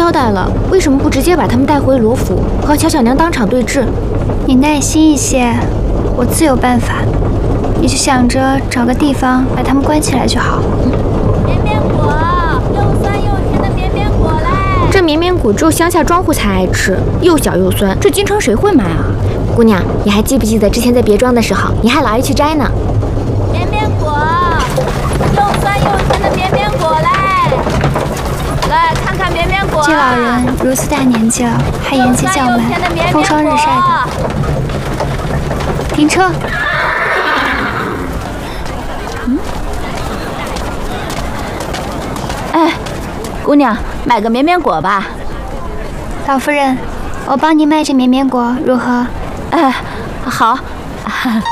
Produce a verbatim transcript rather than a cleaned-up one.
交代了，为什么不直接把他们带回罗府，和巧巧娘当场对质？ 你耐心一些，我自有办法。你就想着找个地方把他们关起来就好。 绵绵果，又酸又甜的绵绵果嘞！ 这绵绵果只有乡下庄户才爱吃，又小又酸，这京城谁会买啊？姑娘，你还记不记得之前在别庄的时候，你还老爱去摘呢？ 绵绵果，又酸又甜的绵绵果嘞！来看看绵绵果。 这老人如此大年纪了，还沿街叫卖，风霜日晒的。停车！ 嗯。哎，姑娘，买个绵绵果吧。 老夫人，我帮您卖这绵绵果如何？ 哎，好。